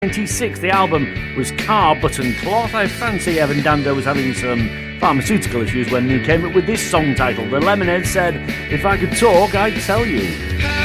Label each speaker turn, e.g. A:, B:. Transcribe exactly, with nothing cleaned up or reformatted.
A: ninety-six. The album was Car Button Cloth. I fancy Evan Dando was having some pharmaceutical issues when he came up with this song title. The Lemonheads said, if I could talk, I'd tell you.